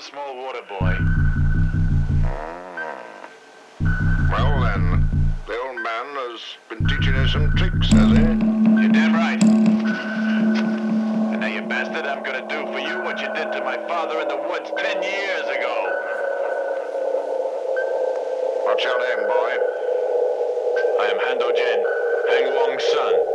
small water boy. Well then, the old man has been teaching you some tricks, has he? You're damn right. And now, you bastard, I'm gonna do for you what you did to my father in the woods 10 years ago. What's your name, boy? I am Hando Jin, Hang Wong's son.